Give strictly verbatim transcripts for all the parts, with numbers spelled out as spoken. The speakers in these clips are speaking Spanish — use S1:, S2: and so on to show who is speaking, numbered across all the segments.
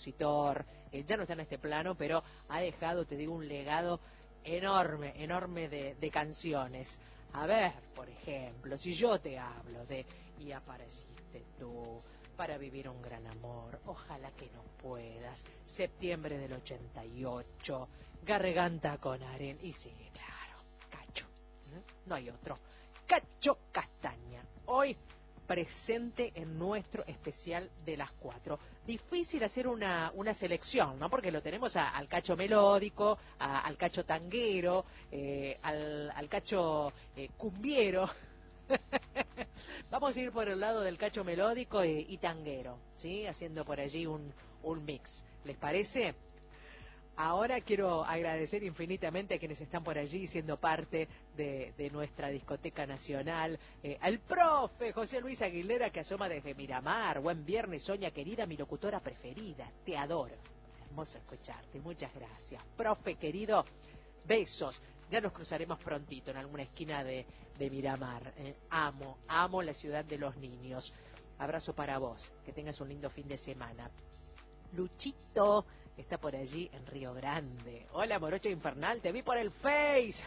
S1: compositor, eh, ya no está en este plano, pero ha dejado, te digo, un legado enorme, enorme de, de canciones. A ver, por ejemplo, si yo te hablo de Y apareciste tú, Para vivir un gran amor, Ojalá que no puedas, Septiembre del ochenta y ocho, Garganta con arena, y sí, claro, Cacho, ¿eh? No hay otro, Cacho Castaña, hoy presente en nuestro especial de las cuatro. Difícil hacer una, una selección, ¿no? Porque lo tenemos a, al Cacho melódico, a, al Cacho tanguero, eh, al, al Cacho eh, cumbiero. Vamos a ir por el lado del Cacho melódico y, y tanguero, ¿sí? Haciendo por allí un, un mix. ¿Les parece? Ahora quiero agradecer infinitamente a quienes están por allí siendo parte de, de nuestra discoteca nacional, eh, al profe José Luis Aguilera, que asoma desde Miramar. Buen viernes, Soña querida, mi locutora preferida, te adoro, hermoso escucharte, muchas gracias. Profe querido, besos, ya nos cruzaremos prontito en alguna esquina de, de Miramar. eh, amo, amo la ciudad de los niños. Abrazo para vos, que tengas un lindo fin de semana. Luchito está por allí en Río Grande. Hola, Morocho Infernal, te vi por el Face.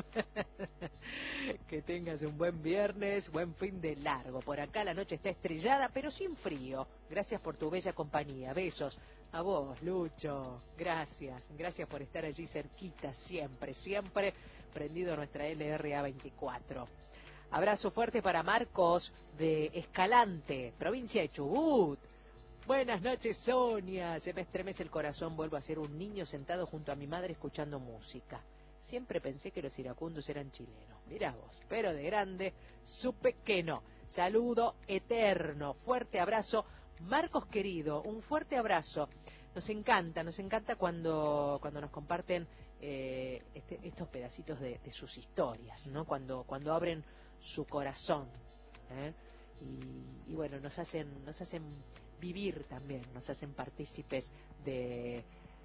S1: Que tengas un buen viernes, buen fin de largo. Por acá la noche está estrellada, pero sin frío. Gracias por tu bella compañía. Besos. A vos, Lucho. Gracias. Gracias por estar allí cerquita, siempre, siempre prendido a nuestra L R A veinticuatro. Abrazo fuerte para Marcos de Escalante, provincia de Chubut. Buenas noches, Sonia. Se me estremece el corazón. Vuelvo a ser un niño sentado junto a mi madre escuchando música. Siempre pensé que los iracundos eran chilenos. Mirá vos, pero de grande supe que no. Saludo eterno. Fuerte abrazo. Marcos querido, un fuerte abrazo. Nos encanta, nos encanta cuando, cuando nos comparten eh, este, estos pedacitos de, de sus historias, ¿no? Cuando, cuando abren su corazón, ¿eh? Y, y bueno, nos hacen, nos hacen vivir también, nos hacen partícipes de,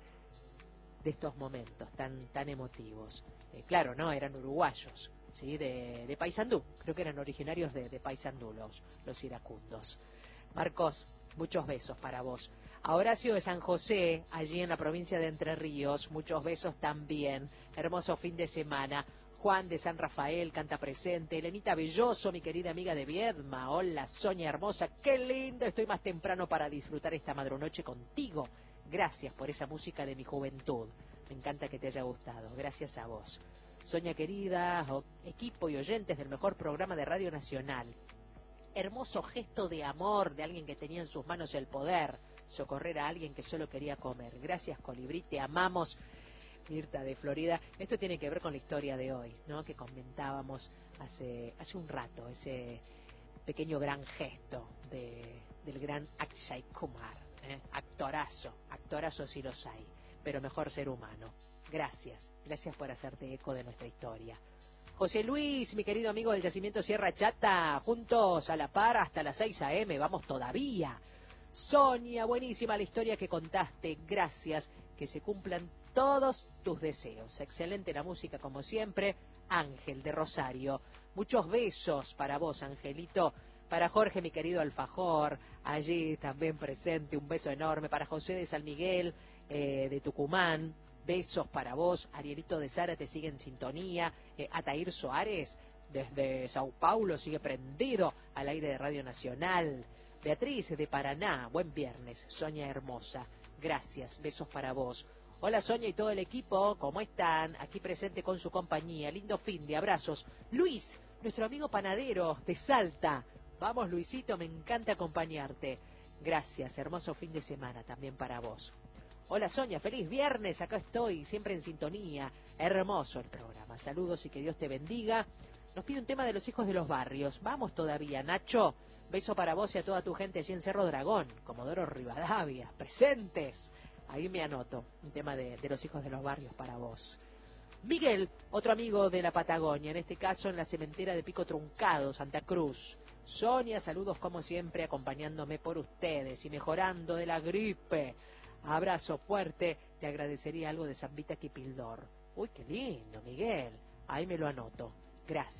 S1: de estos momentos tan, tan emotivos. Eh, claro, no, eran uruguayos, ¿sí? De, de Paysandú, creo que eran originarios de, de Paysandú los, los iracundos. Marcos, muchos besos para vos. A Horacio de San José, allí en la provincia de Entre Ríos, muchos besos también. Hermoso fin de semana. Juan de San Rafael canta presente. Elenita Belloso, mi querida amiga de Viedma. Hola, Soña hermosa. Qué lindo, estoy más temprano para disfrutar esta madrunoche contigo. Gracias por esa música de mi juventud. Me encanta que te haya gustado. Gracias a vos. Soña querida, equipo y oyentes del mejor programa de Radio Nacional. Hermoso gesto de amor de alguien que tenía en sus manos el poder. Socorrer a alguien que solo quería comer. Gracias, Colibrí, te amamos. Mirta de Florida. Esto tiene que ver con la historia de hoy, ¿no? Que comentábamos hace, hace un rato, ese pequeño gran gesto de, del gran Akshay Kumar, ¿eh? Actorazo, actorazo si los hay, pero mejor ser humano. Gracias, gracias por hacerte eco de nuestra historia. José Luis, mi querido amigo del Yacimiento Sierra Chata, juntos a la par hasta las seis a eme, vamos todavía. Sonia, buenísima la historia que contaste, gracias, que se cumplan todos tus deseos. Excelente la música como siempre. Ángel de Rosario, muchos besos para vos, Angelito. Para Jorge, mi querido alfajor, allí también presente, un beso enorme. Para José de San Miguel, eh, de Tucumán, besos para vos. Arielito de Sara te sigue en sintonía. eh, Atair Soares desde Sao Paulo sigue prendido al aire de Radio Nacional. Beatriz de Paraná, buen viernes. Soña hermosa, gracias, besos para vos. Hola Soña y todo el equipo, ¿cómo están? Aquí presente con su compañía, lindo fin de abrazos. Luis, nuestro amigo panadero de Salta. Vamos Luisito, me encanta acompañarte. Gracias, hermoso fin de semana también para vos. Hola Soña, feliz viernes, acá estoy, siempre en sintonía. Hermoso el programa, saludos y que Dios te bendiga. Nos pide un tema de los hijos de los barrios. Vamos todavía, Nacho. Beso para vos y a toda tu gente allí en Cerro Dragón, Comodoro Rivadavia, presentes. Ahí me anoto, un tema de, de los hijos de los barrios para vos. Miguel, otro amigo de la Patagonia, en este caso en la cementera de Pico Truncado, Santa Cruz. Sonia, saludos como siempre, acompañándome por ustedes y mejorando de la gripe. Abrazo fuerte, te agradecería algo de Zambita Kipildor. Uy, qué lindo, Miguel. Ahí me lo anoto. Gracias.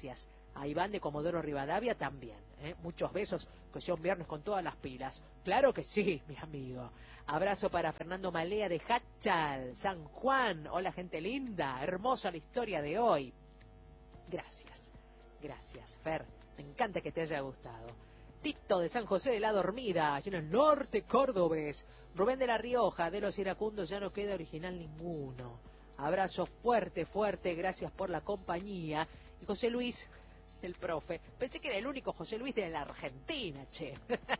S1: A Iván de Comodoro Rivadavia también. ¿eh? Muchos besos, que sea un viernes con todas las pilas. Claro que sí, mi amigo. Abrazo para Fernando Malea de Hachal, San Juan. Hola, gente linda. Hermosa la historia de hoy. Gracias. Gracias, Fer. Me encanta que te haya gustado. Tito de San José de la Dormida, allí en el norte cordobés. Rubén de la Rioja, de los iracundos, ya no queda original ninguno. Abrazo fuerte, fuerte, gracias por la compañía. Y José Luis, el profe. Pensé que era el único José Luis de la Argentina, che.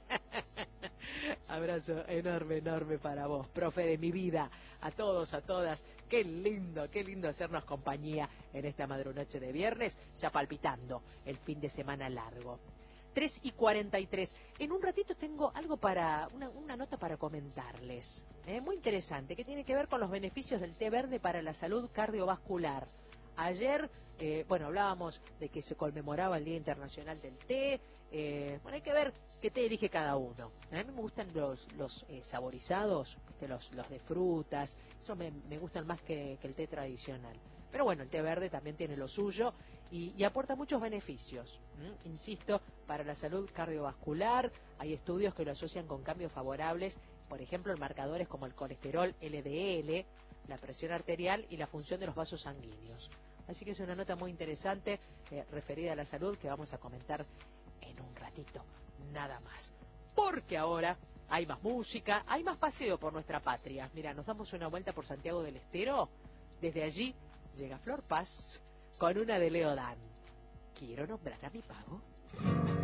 S1: Abrazo enorme, enorme para vos, profe de mi vida. A todos, a todas. Qué lindo, qué lindo hacernos compañía en esta madrunoche de viernes, ya palpitando el fin de semana largo. tres y cuarenta y tres. En un ratito tengo algo para, una, una nota para comentarles. ¿eh? Muy interesante, que tiene que ver con los beneficios del té verde para la salud cardiovascular. Ayer, eh, bueno, hablábamos de que se conmemoraba el Día Internacional del Té. Eh, bueno, hay que ver qué té elige cada uno. A mí me gustan los, los eh, saborizados, ¿viste? Los, los de frutas. Eso me, me gustan más que, que el té tradicional. Pero bueno, el té verde también tiene lo suyo y, y aporta muchos beneficios. ¿Mm? Insisto, para la salud cardiovascular hay estudios que lo asocian con cambios favorables, por ejemplo, en marcadores como el colesterol L D L, la presión arterial y la función de los vasos sanguíneos. Así que es una nota muy interesante eh, referida a la salud que vamos a comentar en un ratito, nada más. Porque ahora hay más música, hay más paseo por nuestra patria. Mira, nos damos una vuelta por Santiago del Estero. Desde allí llega Flor Paz con una de Leo Dan. Quiero nombrar a mi pago.